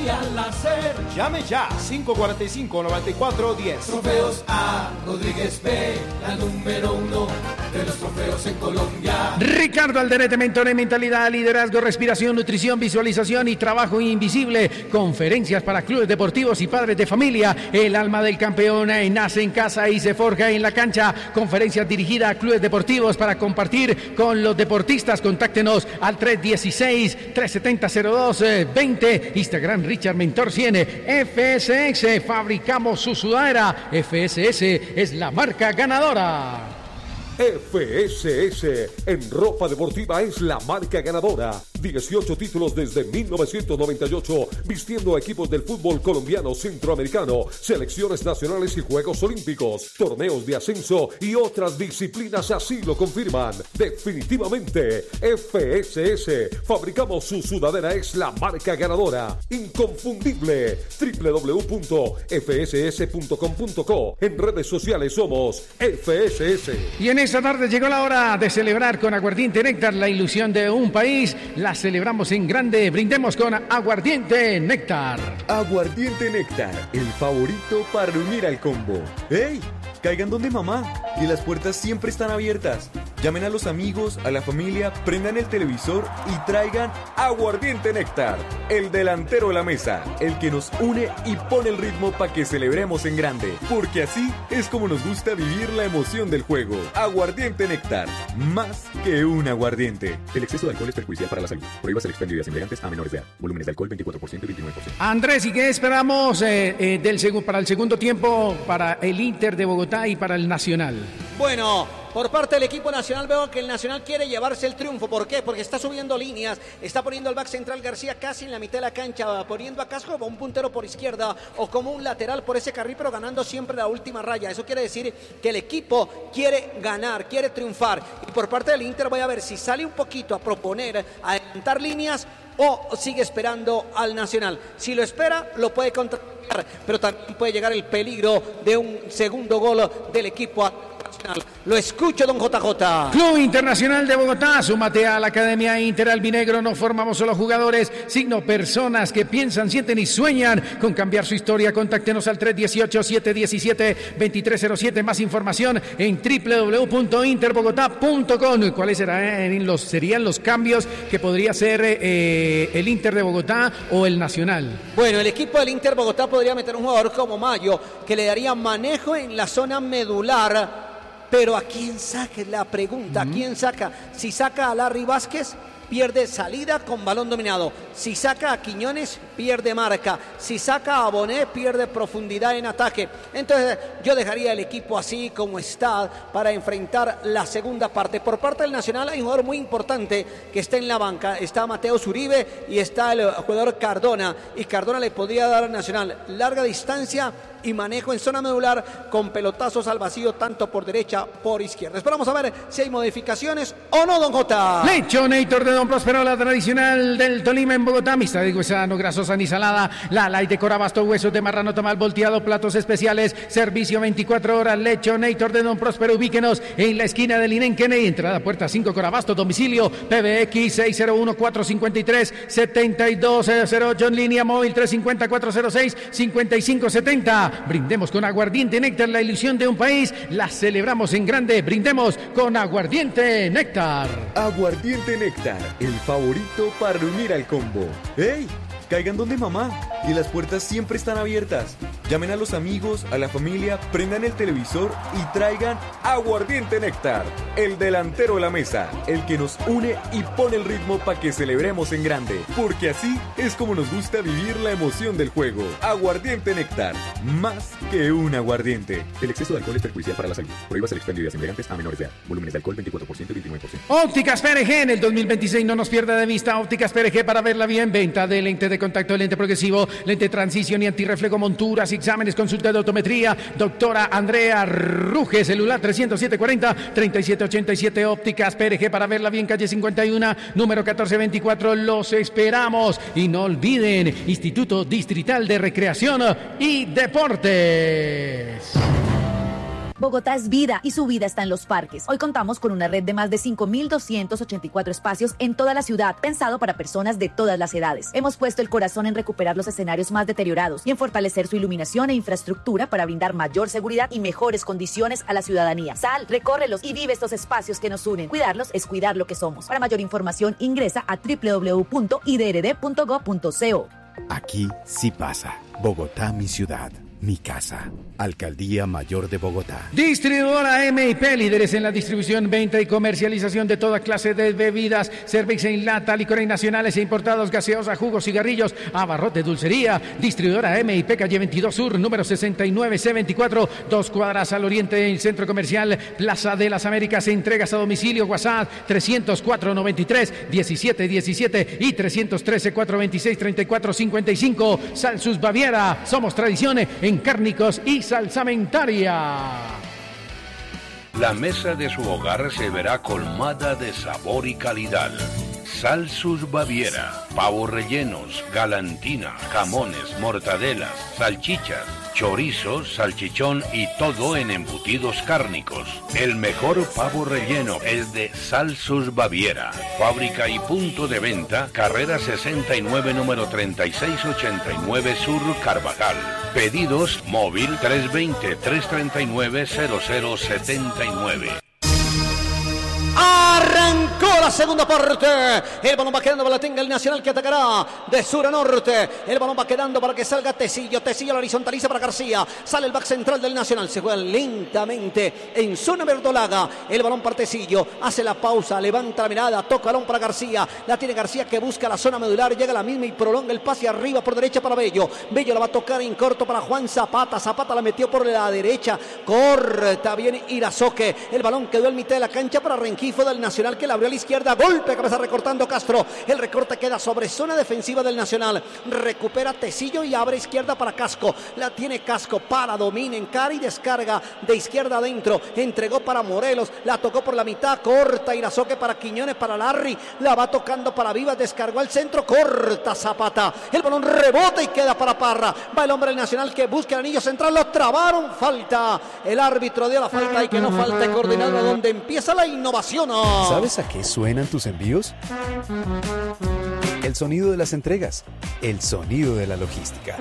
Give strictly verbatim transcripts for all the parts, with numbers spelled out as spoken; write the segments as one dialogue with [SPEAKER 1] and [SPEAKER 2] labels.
[SPEAKER 1] al hacer.
[SPEAKER 2] Llame ya, cinco cuatro cinco, nueve cuatro uno cero.
[SPEAKER 1] Trofeos A. Rodríguez P, la número uno de los trofeos en Colombia.
[SPEAKER 3] Ricardo Alderete, mentor en mentalidad, liderazgo, respiración, nutrición, visualización y trabajo invisible. Conferencias para clubes deportivos y padres de familia. El alma del campeón nace en casa y se forja en la cancha. Conferencias dirigidas a clubes deportivos para compartir con los deportistas. Contáctenos al tres uno seis, tres siete cero, cero dos dos cero. Instagram Richard Mentor cien. F S S, fabricamos su sudadera. F S S es la marca ganadora.
[SPEAKER 4] F S S en ropa deportiva es la marca ganadora. dieciocho títulos desde mil novecientos noventa y ocho, vistiendo a equipos del fútbol colombiano, centroamericano, selecciones nacionales y Juegos Olímpicos, torneos de ascenso y otras disciplinas así lo confirman. Definitivamente, F S S, fabricamos su sudadera, es la marca ganadora. Inconfundible. doble u doble u doble u punto f s s punto com punto co. En redes sociales somos F S S.
[SPEAKER 3] Y en esta tarde llegó la hora de celebrar con Aguardiente Néctar la ilusión de un país. La celebramos en grande. Brindemos con Aguardiente Néctar.
[SPEAKER 5] Aguardiente Néctar, el favorito para reunir al combo. ¡Ey! Caigan donde mamá, y las puertas siempre están abiertas. Llamen a los amigos, a la familia, prendan el televisor y traigan Aguardiente Néctar, el delantero de la mesa, el que nos une y pone el ritmo para que celebremos en grande, porque así es como nos gusta vivir la emoción del juego. Aguardiente Néctar, más que un aguardiente.
[SPEAKER 6] El exceso de alcohol es perjudicial para la salud. Prohíbas el expendio de embriagantes a menores de edad. Volúmenes de alcohol veinticuatro por ciento y veintinueve por ciento.
[SPEAKER 3] Andrés, ¿y qué esperamos eh, eh, del seg- para el segundo tiempo para el Inter de Bogotá y para el Nacional?
[SPEAKER 7] Bueno, por parte del equipo nacional veo que el Nacional quiere llevarse el triunfo. ¿Por qué? Porque está subiendo líneas, está poniendo al back central García casi en la mitad de la cancha, poniendo a Casco como un puntero por izquierda o como un lateral por ese carril, pero ganando siempre la última raya. Eso quiere decir que el equipo quiere ganar, quiere triunfar. Y por parte del Inter voy a ver si sale un poquito a proponer, a adelantar líneas o sigue esperando al Nacional. Si lo espera, lo puede contratar, pero también puede llegar el peligro de un segundo gol del equipo nacional. Lo escucho, don J J.
[SPEAKER 3] Club Internacional de Bogotá, súmate a la Academia Inter Albinegro. No formamos solo jugadores, sino personas que piensan, sienten y sueñan con cambiar su historia. Contáctenos al tres uno ocho, siete uno siete, dos tres cero siete. Más información en doble u doble u doble u punto inter bogotá punto com. ¿Cuáles serán los, serían los cambios que podría hacer eh, el Inter de Bogotá o el Nacional?
[SPEAKER 7] Bueno, el equipo del Inter Bogotá podría meter un jugador como Mayo, que le daría manejo en la zona medular. Pero ¿a quién saca? Es la pregunta. ¿A quién saca? Si saca a Larry Vázquez, pierde salida con balón dominado. Si saca a Quiñones, pierde marca. Si saca a Bonet, pierde profundidad en ataque. Entonces yo dejaría el equipo así como está para enfrentar la segunda parte. Por parte del Nacional hay un jugador muy importante que está en la banca. Está Mateo Zuribe y está el jugador Cardona. Y Cardona le podría dar al Nacional larga distancia y manejo en zona medular con pelotazos al vacío tanto por derecha por izquierda. Esperamos a ver si hay modificaciones o no, don Jota.
[SPEAKER 3] Lechonator de don Próspero, la tradicional del Tolima en Bogotá. Mixta de huesano, grasosa ni salada. La light de Corabasto, huesos de marrano, tamal volteado, platos especiales, servicio veinticuatro horas. Lechonator de don Próspero, ubíquenos en la esquina del Inén Kennedy, entrada puerta cinco Corabasto, domicilio P B X seis cero uno, cuatro cinco tres, siete dos cero ocho, en línea móvil tres cinco cero, cuatro cero seis, cinco cinco siete cero. Brindemos con Aguardiente Néctar, la ilusión de un país. La celebramos en grande. Brindemos con Aguardiente Néctar.
[SPEAKER 5] Aguardiente Néctar, el favorito para reunir al combo. ¡Ey! Caigan donde mamá, y las puertas siempre están abiertas. Llamen a los amigos, a la familia, prendan el televisor y traigan Aguardiente Néctar, el delantero de la mesa, el que nos une y pone el ritmo para que celebremos en grande, porque así es como nos gusta vivir la emoción del juego. Aguardiente Néctar, más que un aguardiente.
[SPEAKER 6] El exceso de alcohol es perjudicial para la salud. Prohíbas el expendio de embriagantes a menores de edad. Volúmenes de alcohol veinticuatro por ciento y veintinueve por ciento.
[SPEAKER 3] Ópticas P R G en el dos mil veintiséis, no nos pierda de vista. Ópticas P R G para verla bien. Venta de lente de contacto, lente progresivo, lente de transición y antirreflejo, monturas, exámenes, consulta de optometría. Doctora Andrea Ruge, celular tres cero siete cuarenta, treinta y siete ochenta y siete. Ópticas P R G para verla bien, calle cincuenta y uno, número catorce veinticuatro. Los esperamos. Y no olviden, Instituto Distrital de Recreación y Deportes.
[SPEAKER 8] Bogotá es vida y su vida está en los parques. Hoy contamos con una red de más de cinco mil doscientos ochenta y cuatro espacios en toda la ciudad, pensado para personas de todas las edades. Hemos puesto el corazón en recuperar los escenarios más deteriorados y en fortalecer su iluminación e infraestructura para brindar mayor seguridad y mejores condiciones a la ciudadanía. Sal, recórrelos y vive estos espacios que nos unen. Cuidarlos es cuidar lo que somos. Para mayor información ingresa a doble u doble u doble u punto i d r d punto gob punto co.
[SPEAKER 9] Aquí sí pasa. Bogotá, mi ciudad. Mi casa. Alcaldía Mayor de Bogotá.
[SPEAKER 3] Distribuidora M y P, líderes en la distribución, venta y comercialización de toda clase de bebidas, cerveza en lata, licores nacionales e importados, gaseosa, jugos, cigarrillos, abarrote, dulcería. Distribuidora M y P, calle veintidós Sur, número sesenta y nueve C veinticuatro, dos cuadras al oriente del Centro Comercial Plaza de las Américas. Entregas a domicilio, WhatsApp trescientos cuatro noventa y tres diecisiete diecisiete y trescientos trece cuatrocientos veintiséis treinta y cuatro cincuenta y cinco. Salsus Baviera, somos tradición en cárnicos y salsamentaria.
[SPEAKER 10] La mesa de su hogar se verá colmada de sabor y calidad. Salsus Baviera, pavos rellenos, galantina, jamones, mortadelas, salchichas, chorizos, salchichón y todo en embutidos cárnicos. El mejor pavo relleno es de Salsus Baviera. Fábrica y punto de venta, carrera sesenta y nueve, número treinta y seis ochenta y nueve Sur, Carvajal. Pedidos móvil tres dos cero, tres tres nueve, cero cero siete nueve.
[SPEAKER 7] Arrancó la segunda parte. El balón va quedando para la tenga el Nacional, que atacará de sur a norte. El balón va quedando para que salga Tecillo. Tecillo la horizontaliza para García. Sale el back central del Nacional. Se juega lentamente en zona verdolaga. El balón para Tecillo. Hace la pausa. Levanta la mirada. Toca balón para García. La tiene García, que busca la zona medular. Llega a la misma y prolonga el pase arriba por derecha para Bello. Bello la va a tocar en corto para Juan Zapata. Zapata la metió por la derecha. Corta bien Irazoque. El balón quedó en mitad de la cancha para Rengifo del Nacional, que la abrió a la izquierda. Golpe, cabeza recortando Castro. El recorte queda sobre zona defensiva del Nacional. Recupera Tecillo y abre izquierda para Casco. La tiene Casco para domina, encara y descarga de izquierda adentro. Entregó para Morelos. La tocó por la mitad. Corta Irazoque para Quiñones, para Larry. La va tocando para Vivas. Descargó al centro. Corta Zapata. El balón rebota y queda para Parra. Va el hombre del Nacional, que busca el anillo central. Lo trabaron. Falta. El árbitro dio la falta y que no falta coordinado, donde empieza la innovación.
[SPEAKER 9] ¿Sabes a qué suenan tus envíos? El sonido de las entregas, el sonido de la logística.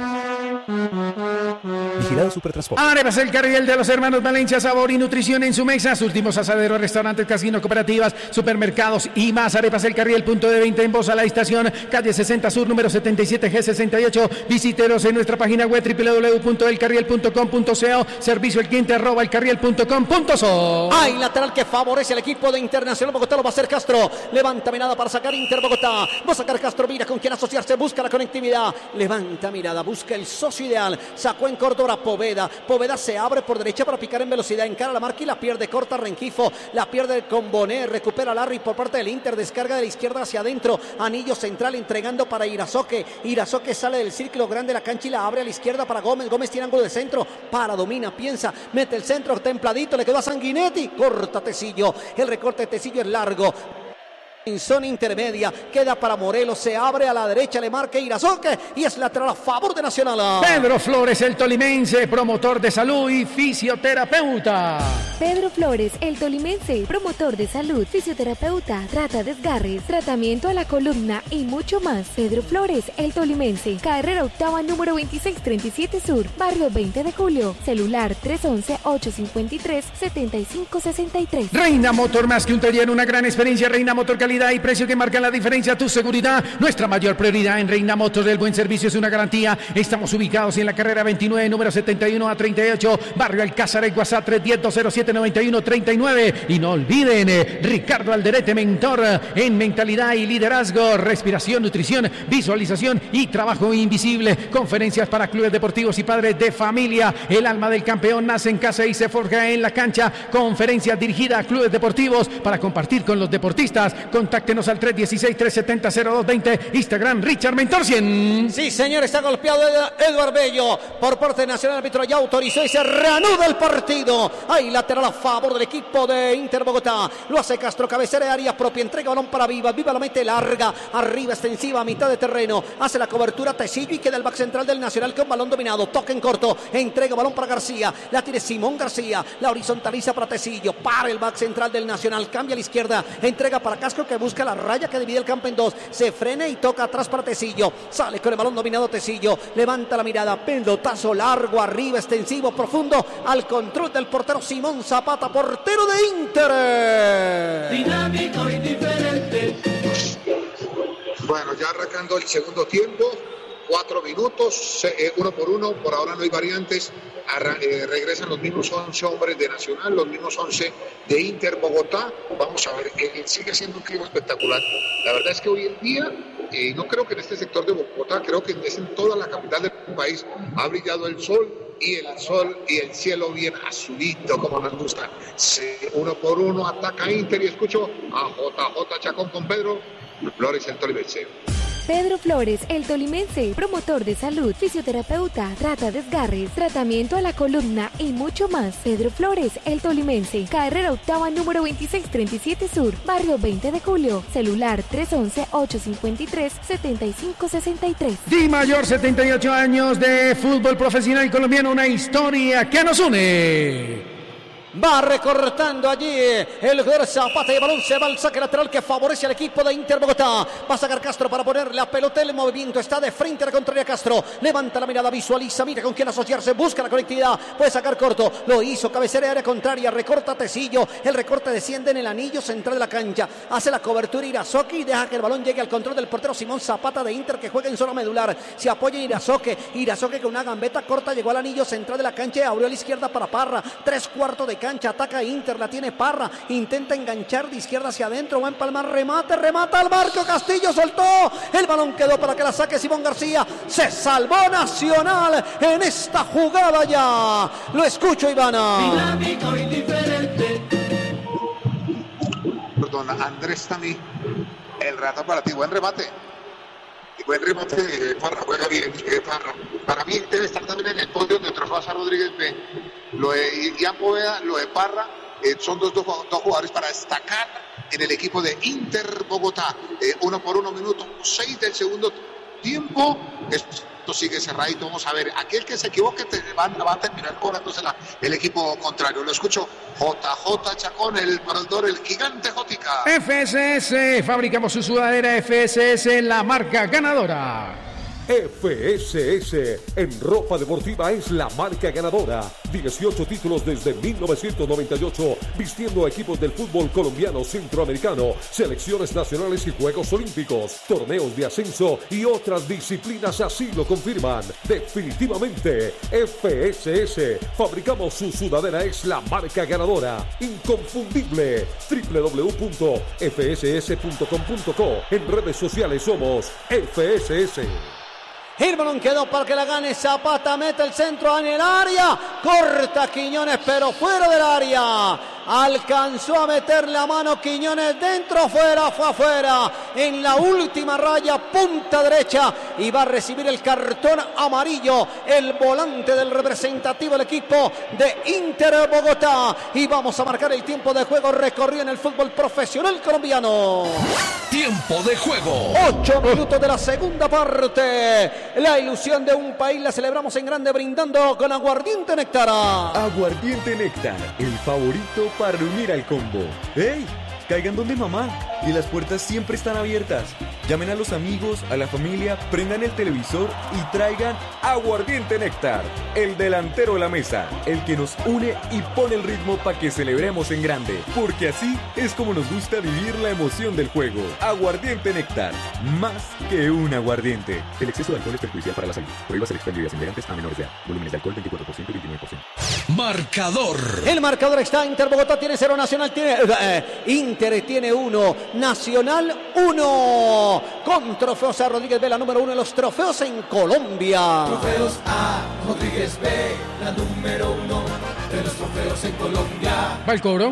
[SPEAKER 9] Vigilado Supertransporte.
[SPEAKER 3] Arepas El Carriel de los hermanos Valencia, sabor y nutrición en su mesa. Sus últimos asaderos, restaurantes, casinos, cooperativas, supermercados y más. Arepas El Carriel, punto de venta en Bosa, la estación, calle sesenta Sur, número setenta y siete G sesenta y ocho. Visítenos en nuestra página web doble u doble u doble u punto el carriel punto com punto co. Servicio al cliente arroba elcarriel punto com punto so.
[SPEAKER 7] Hay lateral que favorece al equipo de Internacional Bogotá. Lo va a hacer Castro. Levanta mirada para sacar Inter Bogotá. Va a sacar Castro. Mira con quién asociarse. Busca la conectividad. Levanta mirada. Busca el socio ideal. Sacó en Córdoba Poveda. Poveda se abre por derecha para picar en velocidad. Encara la marca y la pierde. Corta Rengifo. La pierde con Bonet. Recupera Larry por parte del Inter. Descarga de la izquierda hacia adentro. Anillo central entregando para Irazoque. Irazoque sale del círculo grande de la cancha y la abre a la izquierda para Gómez. Gómez tiene ángulo de centro. Para, domina, piensa. Mete el centro templadito. Le quedó a Sanguinetti. Corta Tecillo. El recorte de Tecillo es largo. En zona intermedia, queda para Morelos, se abre a la derecha, le marca Irazoque y es lateral a favor de Nacional.
[SPEAKER 3] Pedro Flores, el tolimense, promotor de salud y fisioterapeuta.
[SPEAKER 11] Pedro Flores, el tolimense, promotor de salud, fisioterapeuta, trata desgarres, tratamiento a la columna y mucho más. Pedro Flores, el tolimense, carrera octava número veintiséis treinta y siete Sur, barrio veinte de julio, celular tres once, ocho cincuenta y tres, setenta y cinco sesenta y tres.
[SPEAKER 3] Reina Motor, más que un taller, una gran experiencia. Reina Motor, calidad y precio que marcan la diferencia. Tu seguridad, nuestra mayor prioridad en Reina Motor. El buen servicio es una garantía. Estamos ubicados en la carrera veintinueve, número setenta y uno a treinta y ocho, barrio Alcázar. El WhatsApp tres uno cero, dos cero siete, nueve uno tres nueve. Y no olviden, eh, Ricardo Alderete, mentor en mentalidad y liderazgo, respiración, nutrición, visualización y trabajo invisible. Conferencias para clubes deportivos y padres de familia. El alma del campeón nace en casa y se forja en la cancha. Conferencias dirigidas a clubes deportivos para compartir con los deportistas. Contáctenos al tres uno seis, tres siete cero, cero dos dos cero. Instagram, Richard Mentor cien.
[SPEAKER 7] Sí, señor, está golpeado Eduardo Bello por parte de Nacional. Árbitro ya autorizó y se reanuda el partido. Hay lateral lateral a favor del equipo de Inter Bogotá. Lo hace Castro, cabecera de área propia, entrega balón para Viva. Viva la mete larga, arriba extensiva, a mitad de terreno. Hace la cobertura Tecillo y queda el back central del Nacional con balón dominado. Toque en corto, entrega balón para García. La tiene Simón García, la horizontaliza para Tecillo. Para el back central del Nacional, cambia a la izquierda, entrega para Castro que busca la raya que divide el campo en dos. Se frena y toca atrás para Tecillo. Sale con el balón dominado Tecillo. Levanta la mirada, pelotazo largo, arriba, extensivo, profundo, al control del portero Simón Zapata, portero de Inter.
[SPEAKER 1] Dinámico y diferente.
[SPEAKER 12] Bueno, ya arrancando el segundo tiempo, cuatro minutos, eh, uno por uno, por ahora no hay variantes. Arra eh, regresan los mismos once hombres de Nacional, los mismos once de Inter Bogotá. Vamos a ver, eh, sigue siendo un clima espectacular. La verdad es que hoy en día, eh, no creo que en este sector de Bogotá, creo que es en toda la capital del país, ha brillado el sol. Y el sol y el cielo bien azulito, como nos gusta. Se, uno por uno ataca Inter y escucho a J J Chacón con Pedro Flores, el tolimense.
[SPEAKER 11] Pedro Flores, el tolimense, promotor de salud, fisioterapeuta, trata desgarres, tratamiento a la columna y mucho más. Pedro Flores, el tolimense, carrera octava número veintiséis treinta y siete Sur, barrio veinte de julio, celular tres once, ocho cincuenta y tres, setenta y cinco sesenta y tres.
[SPEAKER 3] Di Mayor, setenta y ocho años de fútbol profesional colombiano, una historia que nos une.
[SPEAKER 7] Va recortando allí el jugador Zapata y el balón se va al saque lateral que favorece al equipo de Inter Bogotá. Va a sacar Castro para poner la pelota. El movimiento está de frente a la contraria Castro. Levanta la mirada, visualiza, mira con quién asociarse, busca la conectividad. Puede sacar corto, lo hizo, cabecera de área contraria, recorta Tecillo. El recorte desciende en el anillo central de la cancha. Hace la cobertura Irazoque y deja que el balón llegue al control del portero Simón Zapata de Inter que juega en zona medular. Se apoya en Irazoque. Irazoque con una gambeta corta llegó al anillo central de la cancha y abrió a la izquierda para Parra. Tres cuartos de cancha, ataca Inter, la tiene Parra, intenta enganchar de izquierda hacia adentro, va a empalmar, remate, remata al marco, Castillo soltó, el balón quedó para que la saque Simón García, se salvó Nacional en esta jugada ya, lo escucho Ivana.
[SPEAKER 1] Dinámico y diferente.
[SPEAKER 12] Perdón, Andrés Tami, el rato para ti, buen remate. Buen remate, Parra, juega bien, eh, Parra. Para mí debe estar también en el podio de Trofeo a Rodríguez B. Lo de Ian Poveda, lo de Parra, eh, son dos, dos, dos jugadores para destacar en el equipo de Inter Bogotá. Eh, uno por uno, minuto seis del segundo tiempo. Esto sigue cerradito. Vamos a ver, aquel que se equivoque te va, va a terminar cobrándose el equipo contrario. Lo escucho, J J Chacón, el parador, el gigante Jotica.
[SPEAKER 3] F S S, fabricamos su sudadera F S S, la marca ganadora.
[SPEAKER 4] F S S en ropa deportiva es la marca ganadora. dieciocho títulos desde mil novecientos noventa y ocho, vistiendo a equipos del fútbol colombiano, centroamericano, selecciones nacionales y Juegos Olímpicos, torneos de ascenso y otras disciplinas así lo confirman. Definitivamente, F S S, fabricamos su sudadera es la marca ganadora. Inconfundible. doble u doble u doble u punto f s s punto com punto co. En redes sociales somos F S S.
[SPEAKER 7] El balón quedó para que la gane Zapata, mete el centro en el área, corta Quiñones pero fuera del área, alcanzó a meter la mano Quiñones dentro, fuera, fue afuera, en la última raya, punta derecha, y va a recibir el cartón amarillo, el volante del representativo del equipo de Inter Bogotá, y vamos a marcar el tiempo de juego recorrido en el fútbol profesional colombiano.
[SPEAKER 10] Tiempo de juego.
[SPEAKER 7] Ocho minutos de la segunda parte. La ilusión de un país la celebramos en grande brindando con Aguardiente Néctar.
[SPEAKER 5] Aguardiente Néctar, el favorito para unir al combo. ¡Ey! Caigan donde mamá. Y las puertas siempre están abiertas. Llamen a los amigos, a la familia, prendan el televisor y traigan Aguardiente Néctar, el delantero de la mesa, el que nos une y pone el ritmo para que celebremos en grande. Porque así es como nos gusta vivir la emoción del juego. Aguardiente Néctar, más que un aguardiente.
[SPEAKER 6] El exceso de alcohol es perjudicial para la salud. Prohíbase el expendio de bebidas embriagantes a menores de edad. Volúmenes de alcohol veinticuatro por ciento y veintinueve por ciento.
[SPEAKER 10] Marcador.
[SPEAKER 7] El marcador está, Inter Bogotá tiene cero, Nacional tiene... Eh, Inter tiene uno, Nacional uno. Con Trofeos A. Rodríguez B, la número uno en los trofeos en Colombia.
[SPEAKER 1] Trofeos A. Rodríguez B, la número uno de los trofeos en Colombia.
[SPEAKER 3] Va el cobro.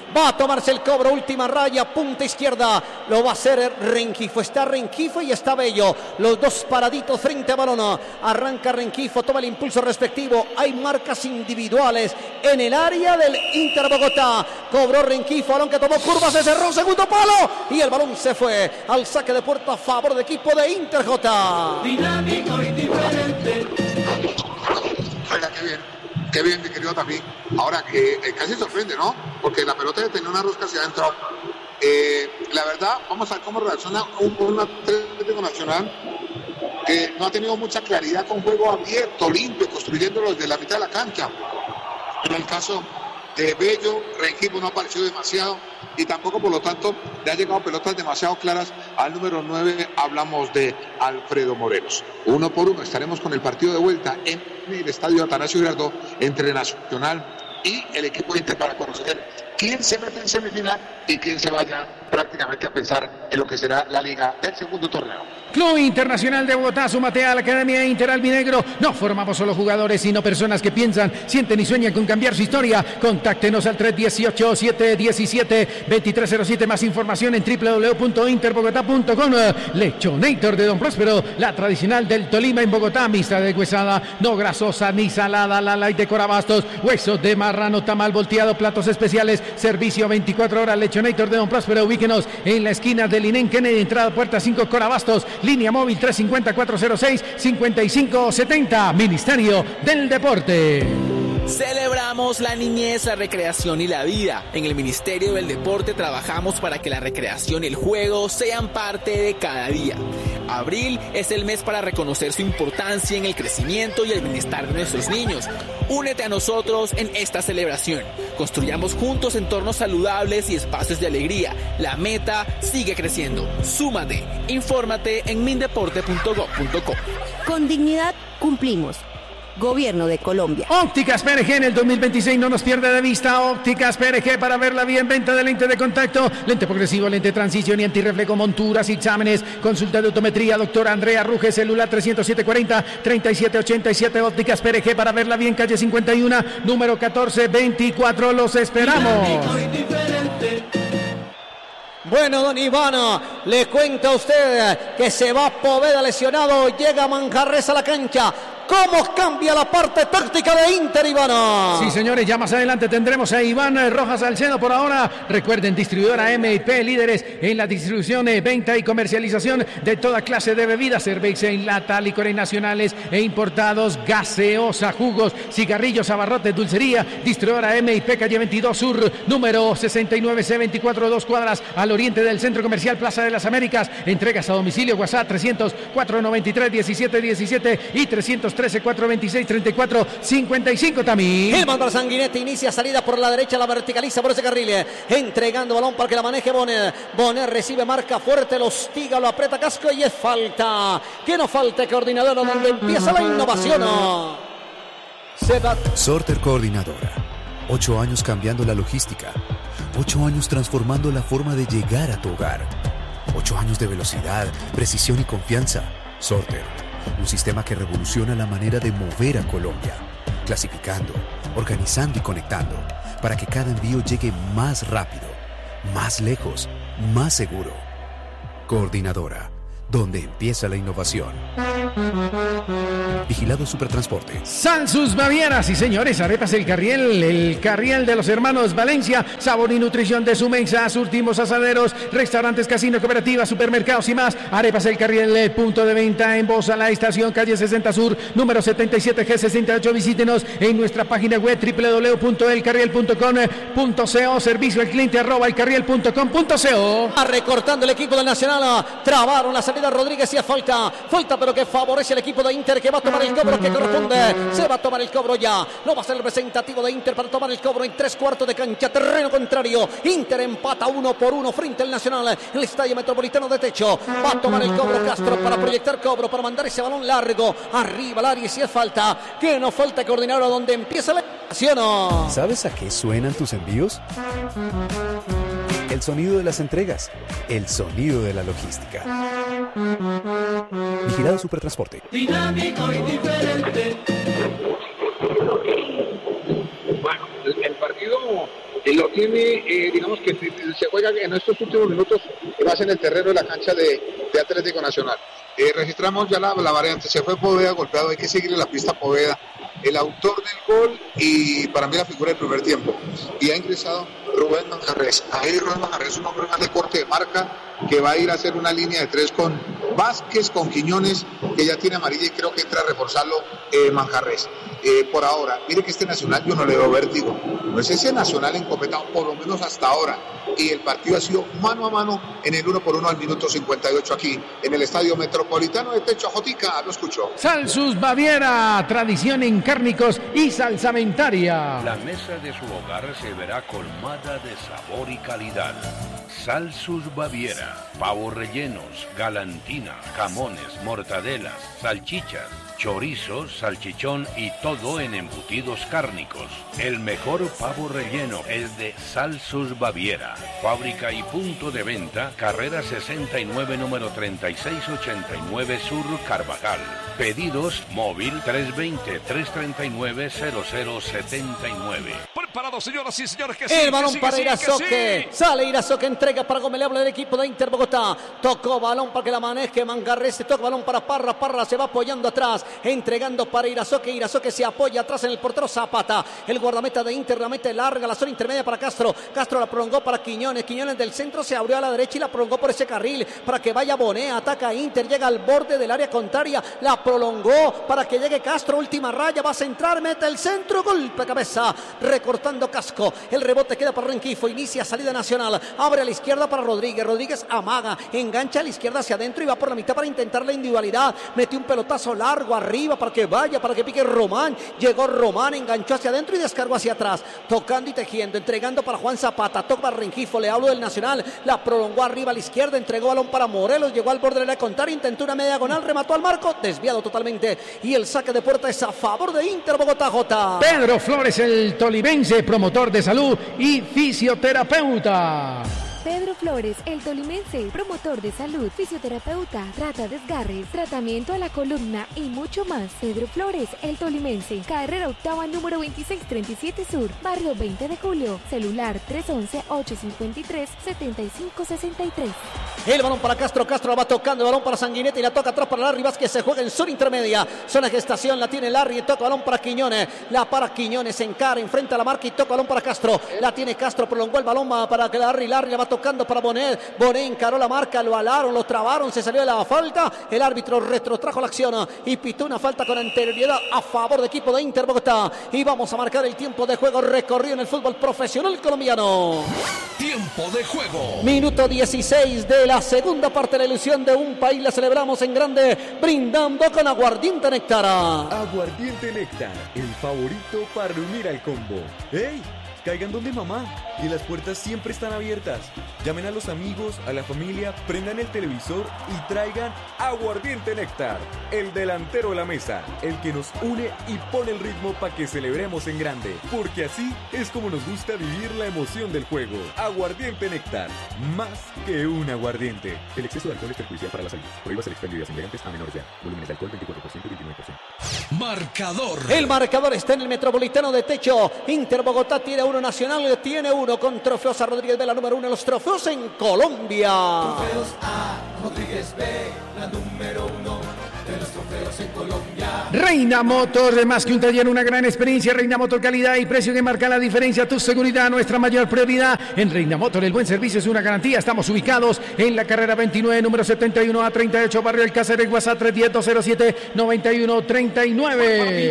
[SPEAKER 7] Va a tomarse el cobro, última raya, punta izquierda. Lo va a hacer Rengifo. Está Rengifo y está Bello. Los dos paraditos frente a balón. Arranca Rengifo, toma el impulso respectivo. Hay marcas individuales en el área del Inter Bogotá. Cobró Rengifo, balón que tomó curva, se cerró, segundo palo. Y el balón se fue al saque de puerta a favor del equipo de Inter J.
[SPEAKER 1] Dinámico y diferente.
[SPEAKER 12] Oiga, qué bien. Qué bien, mi querido también. Ahora, eh, eh, casi sorprende, ¿no? Porque la pelota ya tenía una rosca hacia adentro. Eh, la verdad, vamos a ver cómo reacciona un, un Atlético Nacional que no ha tenido mucha claridad con juego abierto, limpio, construyéndolo desde la mitad de la cancha. En el caso de Bello, Rengifo no apareció demasiado y tampoco, por lo tanto, le ha llegado pelotas demasiado claras al número nueve. Hablamos de Alfredo Morelos. Uno por uno estaremos con el partido de vuelta en el estadio Atanasio Girardot entre Nacional y el equipo Inter para conocer quién se mete en semifinal y quién se vaya prácticamente a pensar en lo que será la liga del segundo torneo.
[SPEAKER 3] Club Internacional de Bogotá, súmate a la Academia Inter Albinegro. No formamos solo jugadores, sino personas que piensan, sienten y sueñan con cambiar su historia. Contáctenos al tres uno ocho, siete uno siete, dos tres cero siete. Más información en doble u doble u doble u punto interbogotá punto com. Lechonator de Don Próspero, la tradicional del Tolima en Bogotá. Mixta deshuesada, no grasosa ni salada. La light de Corabastos, huesos de marrano, tamal volteado, platos especiales, servicio veinticuatro horas. Lechonator de Don Próspero, ubíquenos en la esquina del Inén Kennedy, entrada puerta cinco, Corabastos. Línea móvil tres cinco cero, cuatro cero seis, cinco cinco siete cero. Ministerio del Deporte.
[SPEAKER 13] Celebramos la niñez, la recreación y la vida. En el Ministerio del Deporte trabajamos para que la recreación y el juego sean parte de cada día. Abril es el mes para reconocer su importancia en el crecimiento y el bienestar de nuestros niños. Únete a nosotros en esta celebración. Construyamos juntos entornos saludables y espacios de alegría. La meta sigue creciendo. Súmate. Infórmate en mindeporte punto gob punto co.
[SPEAKER 14] Con dignidad cumplimos. Gobierno de Colombia.
[SPEAKER 3] Ópticas P R G en el dos mil veintiséis no nos pierde de vista. Ópticas P R G para verla bien. Venta de lente de contacto, lente progresivo, lente de transición y antirreflejo, monturas, exámenes, consulta de optometría. Doctora Andrea Ruge, celular tres cero siete cuarenta, treinta y siete ochenta y siete. Ópticas P R G para verla bien. Calle cincuenta y uno, número catorce veinticuatro. Los esperamos.
[SPEAKER 7] Bueno, don Iván, le cuenta a usted que se va Poveda lesionado. Llega Manjarres a la cancha. ¿Cómo cambia la parte táctica de Inter, Iván?
[SPEAKER 3] Sí, señores, ya más adelante tendremos a Iván Rojas Salcedo. Por ahora, recuerden, distribuidora M I P, líderes en la distribución, venta y comercialización de toda clase de bebidas, cerveza en lata, licores nacionales e importados, gaseosa, jugos, cigarrillos, abarrotes, dulcería. Distribuidora M I P, calle veintidós Sur, número sesenta y nueve C veinticuatro, dos cuadras al oriente del Centro Comercial Plaza de las Américas. Entregas a domicilio, WhatsApp trescientos, cuatrocientos noventa y tres, diecisiete diecisiete y trescientos trece, cuatrocientos veintiséis, treinta y cuatro cincuenta y cinco también.
[SPEAKER 7] El mandar Sanguinetti inicia salida por la derecha, la verticaliza por ese carril, entregando balón para que la maneje Bonner. Bonner recibe, marca fuerte, lo hostiga, lo aprieta Casco y es falta. Que no falte coordinador donde empieza la innovación. Se va.
[SPEAKER 9] Sorter Coordinadora. Ocho años cambiando la logística. Ocho años transformando la forma de llegar a tu hogar. Ocho años de velocidad, precisión y confianza. Sorter. Un sistema que revoluciona la manera de mover a Colombia, clasificando, organizando y conectando, para que cada envío llegue más rápido, más lejos, más seguro. Coordinadora, donde empieza la innovación. Vigilado Supertransporte.
[SPEAKER 3] Salsus Baviera, sí señores, Arepas El Carriel, el Carriel de los hermanos Valencia, sabor y nutrición de su mesa, surtimos asaderos, restaurantes, casino, cooperativas, supermercados y más. Arepas El Carriel, el punto de venta en Bosa, la estación, calle sesenta Sur, número setenta y siete G sesenta y ocho. Visítenos en nuestra página web doble u doble u doble u punto el carriel punto com punto co, servicio al cliente arroba elcarriel punto com punto co.
[SPEAKER 7] Va recortando el equipo del Nacional, trabaron la salida Rodríguez y a falta, falta pero que favorece al equipo de Inter, que va a tomar el cobro que corresponde. Se va a tomar el cobro ya. No va a ser el representativo de Inter para tomar el cobro en tres cuartos de cancha. Terreno contrario. Inter empata uno por uno frente al Nacional. El Estadio Metropolitano de Techo. Va a tomar el cobro Castro para proyectar cobro, para mandar ese balón largo arriba al área y si es falta. Que no falta coordinar a donde empieza la acción.
[SPEAKER 9] ¿Sabes a qué suenan tus envíos? El sonido de las entregas. El sonido de la logística. Vigilado Supertransporte.
[SPEAKER 1] Dinámico y diferente.
[SPEAKER 12] Bueno, el partido Y lo tiene, eh, digamos que se juega en estos últimos minutos, más en el terreno de la cancha de, de Atlético Nacional. Eh, registramos ya la, la variante, se fue Poveda golpeado, hay que seguirle la pista a Poveda, el autor del gol y para mí la figura del primer tiempo. Y ha ingresado Rubén Manjarrés. Ahí Rubén Manjarrés es un hombre más de corte de marca que va a ir a hacer una línea de tres con Vázquez, con Quiñones, que ya tiene amarilla y creo que entra a reforzarlo eh, Manjarrés. Eh, por ahora, mire que este Nacional yo no le veo vértigo, no es ese Nacional encopetado, por lo menos hasta ahora, y el partido ha sido mano a mano en el uno por uno al minuto cincuenta y ocho aquí en el Estadio Metropolitano de Techo. Jotica, lo escucho.
[SPEAKER 3] Salsus Baviera, tradición en cárnicos y salsamentaria.
[SPEAKER 10] La mesa de su hogar se verá colmada de sabor y calidad. Salsus Baviera, pavos rellenos, galantina, jamones, mortadelas, salchichas, chorizo, salchichón y todo en embutidos cárnicos. El mejor pavo relleno es de Salsus Baviera. Fábrica y punto de venta, carrera sesenta y nueve, número treinta y seis ochenta y nueve Sur, Carvajal. Pedidos móvil tres dos cero, tres tres nueve, cero cero siete nueve.
[SPEAKER 15] Preparado, señoras y señores, que sí,
[SPEAKER 7] el balón
[SPEAKER 15] que
[SPEAKER 7] para
[SPEAKER 15] sí,
[SPEAKER 7] Irazoque,
[SPEAKER 15] sí.
[SPEAKER 7] Sale Irazoque, entrega para Gomeleable del equipo de Inter Bogotá. Tocó balón para que la maneje Manjarrés, se toca balón para Parra, Parra se va apoyando atrás, entregando para Irazoque, Irazoque se apoya atrás en el portero Zapata, el guardameta de Inter la mete larga, la zona intermedia para Castro, Castro la prolongó para Quiñones, Quiñones del centro se abrió a la derecha y la prolongó por ese carril para que vaya Bonet, ataca Inter, llega al borde del área contraria, la prolongó para que llegue Castro, última raya, va a centrar, mete el centro, golpe de cabeza, recortando Casco, el rebote queda para Rengifo, inicia salida Nacional, abre a la izquierda para Rodríguez, Rodríguez amaga, engancha a la izquierda hacia adentro y va por la mitad para intentar la individualidad, metió un pelotazo largo arriba para que vaya, para que pique Román, llegó Román, enganchó hacia adentro y descargó hacia atrás, tocando y tejiendo, entregando para Juan Zapata, toca Rengifo, le hablo del Nacional, la prolongó arriba a la izquierda, entregó balón para Morelos, llegó al borde de la contraria, intentó una media diagonal, remató al marco, desviado totalmente, y el saque de puerta es a favor de Inter Bogotá. J.
[SPEAKER 3] Pedro Flores, el tolimense, promotor de salud y fisioterapeuta.
[SPEAKER 11] Pedro Flores, el tolimense, promotor de salud, fisioterapeuta, trata desgarres, tratamiento a la columna y mucho más. Pedro Flores, el tolimense, carrera octava número veintiséis treinta y siete Sur, barrio veinte de julio, celular tres once, ocho cincuenta y tres, setenta y cinco sesenta y tres.
[SPEAKER 7] El balón para Castro, Castro la va tocando, el balón para Sanguinetti y la toca atrás para Larry Vázquez, se juega en zona intermedia, zona de gestación, la tiene Larry, toca balón para Quiñones, la para Quiñones, se encara, enfrenta a la marca y toca balón para Castro, la tiene Castro, prolongó el balón para que Larry, Larry la va tocando para Bonet, Bonet encaró la marca, lo alaron, lo trabaron, se salió de la falta, el árbitro retrotrajo la acción y pitó una falta con anterioridad a favor del equipo de Inter Bogotá y vamos a marcar el tiempo de juego recorrido en el fútbol profesional colombiano.
[SPEAKER 15] Tiempo de juego.
[SPEAKER 7] Minuto dieciséis de la segunda parte de la ilusión de un país, la celebramos en grande, brindando con Aguardiente Néctar.
[SPEAKER 5] Aguardiente Néctar, el favorito para reunir al combo. ¡Ey! Caigan donde mamá y las puertas siempre están abiertas. Llamen a los amigos, a la familia, prendan el televisor y traigan Aguardiente Néctar, el delantero de la mesa, el que nos une y pone el ritmo para que celebremos en grande, porque así es como nos gusta vivir la emoción del juego. Aguardiente Néctar, más que un aguardiente.
[SPEAKER 6] El exceso de alcohol es perjudicial para la salud. Prohíbase el expendio de bebidas embriagantes a menores de edad. Volúmenes de alcohol veinticuatro por ciento y veintinueve por ciento.
[SPEAKER 15] Marcador.
[SPEAKER 7] El marcador está en el Metropolitano de Techo. Inter Bogotá tiene uno, Nacional tiene uno, con trofeos a Rodríguez B, la número uno en los trofeos en Colombia.
[SPEAKER 1] Trofeos a Rodríguez B, la número uno de los trofeos en Colombia.
[SPEAKER 3] Reina Motor, más que un taller, una gran experiencia. Reina Motor, calidad y precio que marca la diferencia. Tu seguridad, nuestra mayor prioridad. En Reina Motor, el buen servicio es una garantía. Estamos ubicados en la carrera veintinueve, número setenta y uno a treinta y ocho, barrio El Cáceres, WhatsApp tres uno cero, dos cero siete, nueve uno tres nueve.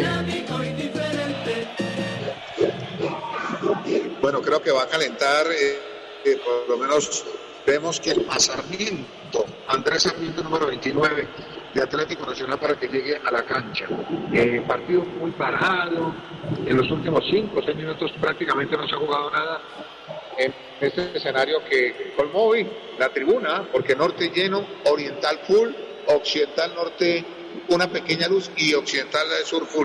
[SPEAKER 12] Bueno, creo que va a calentar, eh, eh, por lo menos vemos que el Sarmiento, Andrés Sarmiento, número veintinueve de Atlético Nacional, para que llegue a la cancha. Eh, partido muy parado, en los últimos cinco o seis minutos prácticamente no se ha jugado nada en este escenario que Colmovi, la tribuna, porque norte lleno, oriental full, occidental norte una pequeña luz y occidental sur full.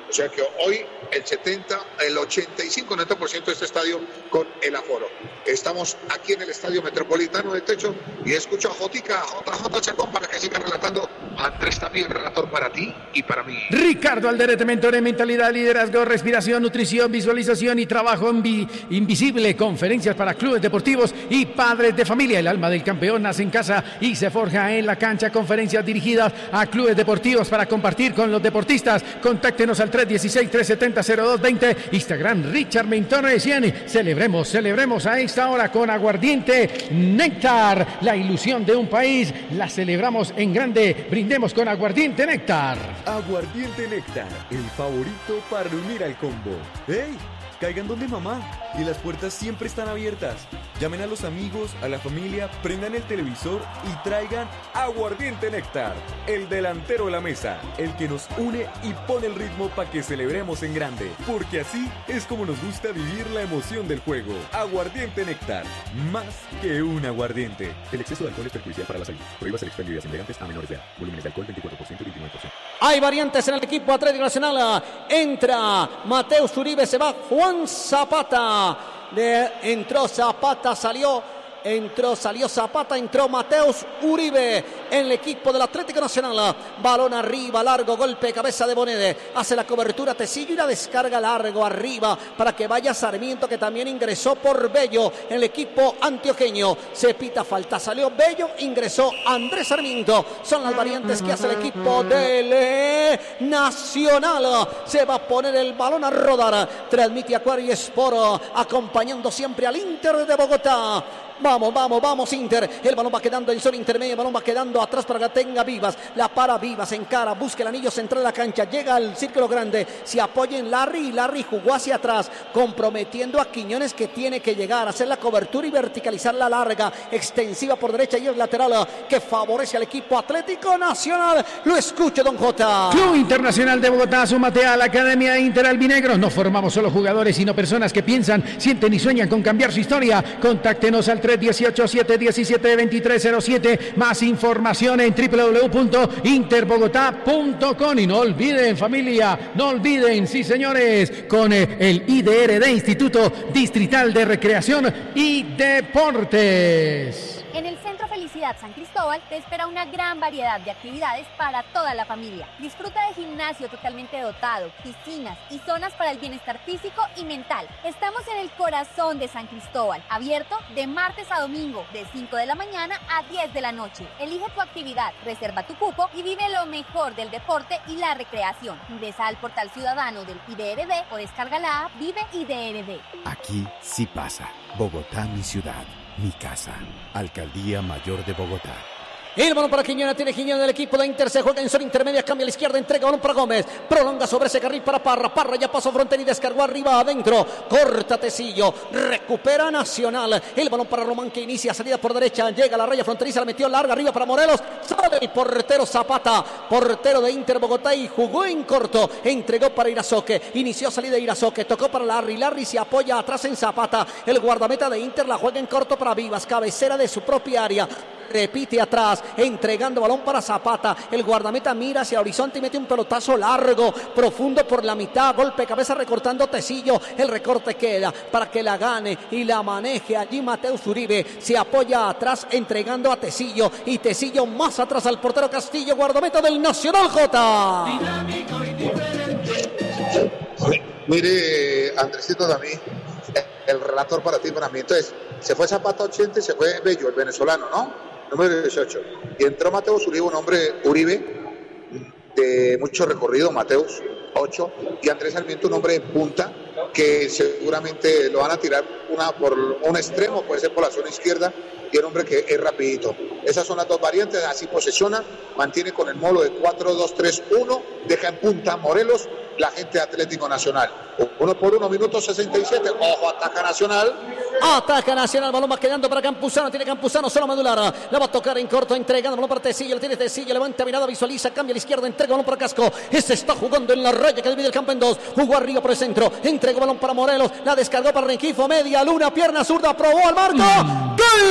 [SPEAKER 12] O sea que hoy el setenta, el ochenta y cinco, noventa por ciento de este estadio con el aforo. Estamos aquí en el Estadio Metropolitano de Techo y escucho a Jotica, J J Chacón, para que siga relatando. Andrés también, relator para ti y para mí.
[SPEAKER 3] Ricardo Alderete, mentor en mentalidad, liderazgo, respiración, nutrición, visualización y trabajo invi- invisible. Conferencias para clubes deportivos y padres de familia. El alma del campeón nace en casa y se forja en la cancha. Conferencias dirigidas a clubes deportivos para compartir con los deportistas. Contáctenos al tres uno seis, tres siete cero, cero dos dos cero. Instagram Richard Mentor cien. Celebremos, celebremos a esta hora con Aguardiente Néctar. La ilusión de un país la celebramos en grande. Brindemos con Aguardiente Néctar.
[SPEAKER 5] Aguardiente Néctar, el favorito para unir al combo. ¡Ey! Caigan donde mamá y las puertas siempre están abiertas. Llamen a los amigos, a la familia, prendan el televisor y traigan Aguardiente Néctar, el delantero de la mesa, el que nos une y pone el ritmo para que celebremos en grande, porque así es como nos gusta vivir la emoción del juego. Aguardiente Néctar, más que un aguardiente.
[SPEAKER 6] El exceso de alcohol es perjudicial para la salud. Prohíbase el expendio de embriagantes a menores de edad. Volúmenes de alcohol veinticuatro por ciento y veintinueve por ciento.
[SPEAKER 7] Hay variantes en el equipo Atlético Nacional. Entra Mateus Uribe, se va Juan Zapata. De, entró Zapata, salió. Entró, salió Zapata, entró Mateus Uribe en el equipo del Atlético Nacional. Balón arriba, largo, golpe, cabeza de Bonede. Hace la cobertura Tecillo y la descarga largo arriba para que vaya Sarmiento, que también ingresó por Bello en el equipo antioqueño. Se pita falta, salió Bello, ingresó Andrés Sarmiento. Son las variantes que hace el equipo del eh, Nacional. Se va a poner el balón a rodar. Transmite Acuario Sport, acompañando siempre al Inter de Bogotá. Vamos, vamos, vamos Inter. El balón va quedando en zona intermedia. El balón va quedando atrás para que tenga Vivas. La para Vivas, encara, busca el anillo central de la cancha. Llega al círculo grande. Se apoya en Larry y Larry jugó hacia atrás, comprometiendo a Quiñones, que tiene que llegar a hacer la cobertura y verticalizar la larga, extensiva por derecha y el lateral que favorece al equipo Atlético Nacional. Lo escucho, don Jota.
[SPEAKER 3] Club Internacional de Bogotá, súmate a la Academia Inter Albinegro. No formamos solo jugadores, sino personas que piensan, sienten y sueñan con cambiar su historia. Contáctenos al tres uno ocho, siete uno siete, dos tres cero siete. Más información en doble u doble u doble u punto interbogotá punto com. Y no olviden, familia, no olviden, sí señores, con el I D R D, Instituto Distrital de Recreación y Deportes.
[SPEAKER 16] En el Centro Felicidad San Cristóbal te espera una gran variedad de actividades para toda la familia. Disfruta de gimnasio totalmente dotado, piscinas y zonas para el bienestar físico y mental. Estamos en el corazón de San Cristóbal, abierto de martes a domingo, de cinco de la mañana a diez de la noche. Elige tu actividad, reserva tu cupo y vive lo mejor del deporte y la recreación. Ingresa al portal ciudadano del I D R D o descarga la app Vive I D R D.
[SPEAKER 9] Aquí sí pasa. Bogotá, mi ciudad, mi casa. Alcaldía Mayor de Bogotá.
[SPEAKER 7] El balón para Quiñones, tiene Quiñones del equipo de Inter, se juega en zona intermedia, cambia a la izquierda, entrega balón para Gómez, prolonga sobre ese carril para Parra, Parra ya pasó frontera y descargó arriba adentro, corta Tecillo, recupera Nacional, el balón para Román que inicia, salida por derecha, llega a la raya fronteriza, la metió larga arriba para Morelos, sale el portero Zapata, portero de Inter Bogotá y jugó en corto, entregó para Irazoque, inició salida de Irazoque, tocó para Larry, Larry se apoya atrás en Zapata, el guardameta de Inter la juega en corto para Vivas, cabecera de su propia área. Repite atrás, entregando balón para Zapata. El guardameta mira hacia horizonte y mete un pelotazo largo, profundo por la mitad. Golpe de cabeza recortando Tecillo. El recorte queda para que la gane y la maneje allí Mateus Uribe. Se apoya atrás, entregando a Tecillo. Y Tecillo más atrás al portero Castillo, guardameta del Nacional J.
[SPEAKER 12] Mire, Andresito, también el relator para ti, para mí. Entonces, se fue Zapata ochenta y se fue Bello, el venezolano, ¿no? Número dieciocho. Y entró Mateus Uribe, un hombre Uribe de mucho recorrido, Mateus, ocho. Y Andrés Sarmiento, un hombre de punta que seguramente lo van a tirar una por un extremo, puede ser por la zona izquierda. Y un hombre que es rapidito. Esas son las dos variantes, así posesiona, mantiene con el módulo de cuatro dos tres uno, deja en punta a Morelos, la gente de Atlético Nacional. Uno por uno, minuto sesenta y siete, ojo, ataca Nacional.
[SPEAKER 7] Ataca Nacional, balón va quedando para Campuzano, tiene Campuzano solo medular, la va a tocar en corto, entregando balón para Tecillo, le tiene Tecillo, levanta mirada, visualiza, cambia a la izquierda, entrega balón para Casco, este está jugando en la raya que divide el campo en dos, jugó arriba por el centro, entregó balón para Morelos, la descargó para Renquifo, media luna, pierna zurda, probó al marco, ¡gol!